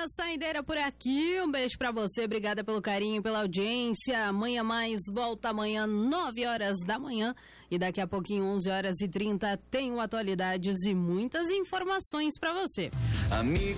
saideira por aqui. Um beijo pra você, obrigada pelo carinho, pela audiência. Amanhã mais, volta amanhã, 9 horas da manhã. E daqui a pouquinho, 11h30, tem Atualidades e muitas informações pra você. Amigo.